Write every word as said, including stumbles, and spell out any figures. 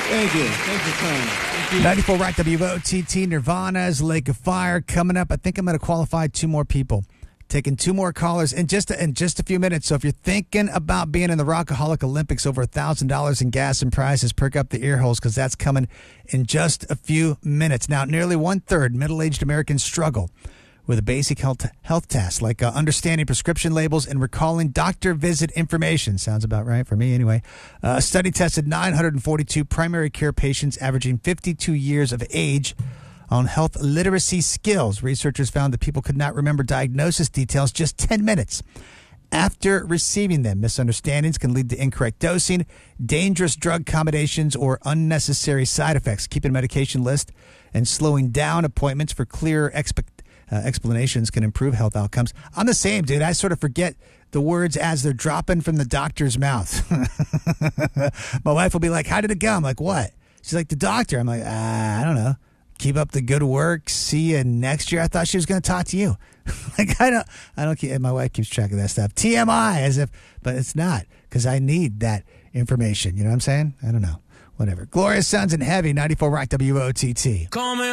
Thank you. Thanks for coming. Thank you. ninety-four Rock W O T T, Nirvana's Lake of Fire coming up. I think I'm going to qualify two more people. Taking two more callers in just a, in just a few minutes. So if you're thinking about being in the Rockaholic Olympics, over one thousand dollars in gas and prizes, perk up the ear holes because that's coming in just a few minutes. Now, nearly one-third middle-aged Americans struggle with a basic health health task like uh, understanding prescription labels and recalling doctor visit information. Sounds about right for me anyway. Uh, a study tested nine hundred forty-two primary care patients averaging fifty-two years of age on health literacy skills. Researchers found that people could not remember diagnosis details just ten minutes after receiving them. Misunderstandings can lead to incorrect dosing, dangerous drug combinations, or unnecessary side effects. Keeping a medication list and slowing down appointments for clearer expe- uh, explanations can improve health outcomes. I'm the same, dude. I sort of forget the words as they're dropping from the doctor's mouth. My wife will be like, how did it go? I'm like, what? She's like, the doctor. I'm like, ah, I don't know. Keep up the good work. See you next year. I thought she was going to talk to you. Like, I don't, I don't keep, my wife keeps track of that stuff. T M I, as if, but it's not, because I need that information. You know what I'm saying? I don't know. Whatever. Glorious Sons and Heavy, ninety-four Rock W O T T. Call me